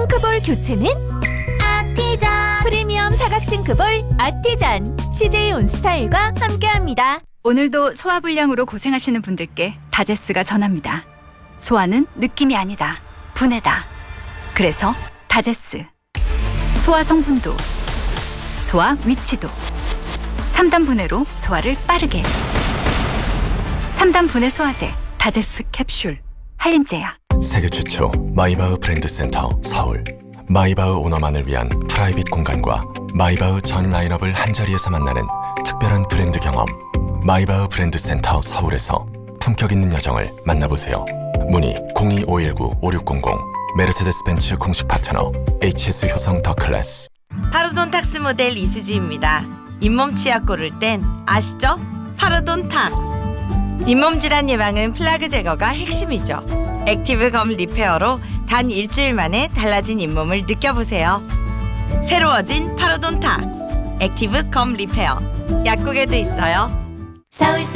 싱크볼 교체는 아티잔. 프리미엄 사각 싱크볼 아티잔 CJ 온스타일과 함께합니다. 오늘도 소화불량으로 고생하시는 분들께 다제스가 전합니다. 소화는 느낌이 아니다. 분해다. 그래서 다제스. 소화 성분도, 소화 위치도 3단 분해로 소화를 빠르게. 3단 분해 소화제 다제스 캡슐 한림제야. 세계 최초 마이바흐 브랜드 센터 서울. 마이바흐 오너만을 위한 프라이빗 공간과 마이바흐 전 라인업을 한자리에서 만나는 특별한 브랜드 경험. 마이바흐 브랜드 센터 서울에서 품격 있는 여정을 만나보세요. 문의 02-519-5600. 메르세데스 벤츠 공식 파트너 HS 효성 더 클래스. 파로돈탁스 모델 이수지입니다. 잇몸 치약 고를 땐 아시죠? 파로돈탁스. 잇몸 질환 예방은 플라그 제거가 핵심이죠. 액티브 검 리페어로 단 일주일 만에 달라진 잇몸을 느껴보세요. 새로워진 파로돈탁스 액티브 검 리페어. 약국에도 있어요. 서울세